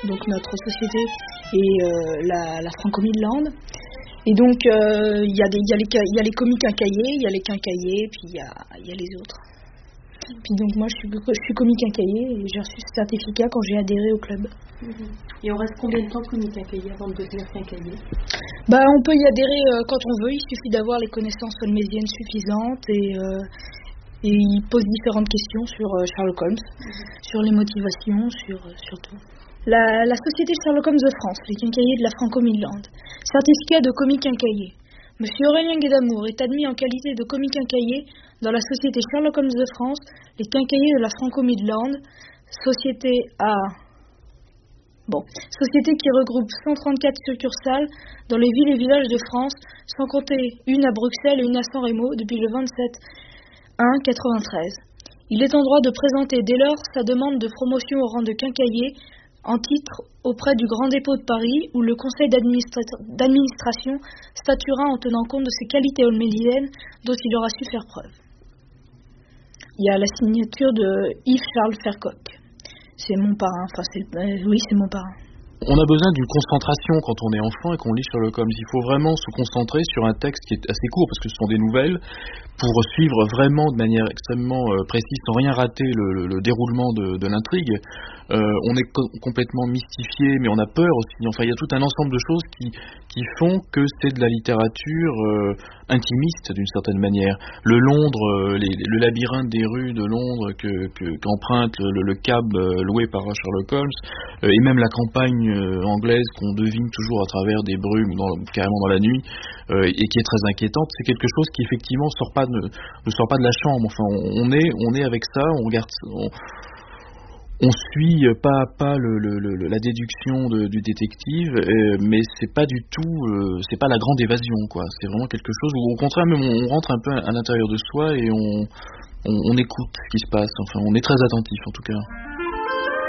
donc notre société et la Franco-Midland. Et donc il y a les comiques quincailliers, il y a les quincailliers, puis il y a les autres. Puis donc moi je suis comique quincaillier et j'ai reçu ce certificat quand j'ai adhéré au club. Et on reste combien de temps comique quincaillier avant de devenir quincaillier? On peut y adhérer quand on veut, il suffit d'avoir les connaissances holmésiennes suffisantes et il pose différentes questions sur Sherlock Holmes, sur les motivations, sur tout. La société Sherlock Holmes de France, les quincailliers de la Franco-Midland. Certificat de comique quincaillier. Monsieur Aurélien Guédamour est admis en qualité de comique quincaillier dans la société Sherlock Holmes de France, les quincailliers de la Franco-Midland, société qui regroupe 134 succursales dans les villes et villages de France, sans compter une à Bruxelles et une à San Remo depuis le 27/1/93. Il est en droit de présenter dès lors sa demande de promotion au rang de quincaillier en titre auprès du Grand Dépôt de Paris, où le conseil d'administration statuera en tenant compte de ses qualités holmésiennes dont il aura su faire preuve. Il y a la signature de Yves-Charles Fercoq. C'est mon parrain, oui, c'est mon parrain. On a besoin d'une concentration quand on est enfant et qu'on lit Sherlock Holmes. Il faut vraiment se concentrer sur un texte qui est assez court, parce que ce sont des nouvelles, pour suivre vraiment de manière extrêmement précise, sans rien rater le déroulement de l'intrigue. On est complètement mystifié, mais on a peur aussi. Enfin, il y a tout un ensemble de choses qui font que c'est de la littérature intimiste d'une certaine manière. Le labyrinthe des rues de Londres qu'emprunte le cab loué par Sherlock Holmes, et même la campagne anglaise qu'on devine toujours à travers des brumes, carrément dans la nuit, et qui est très inquiétante, c'est quelque chose qui effectivement ne sort pas de la chambre. Enfin, on est avec ça, on regarde. On suit pas à pas la déduction du détective, mais c'est pas du tout, c'est pas la grande évasion, quoi. C'est vraiment quelque chose où, au contraire, même on rentre un peu à l'intérieur de soi et on écoute ce qui se passe. Enfin, on est très attentif, en tout cas.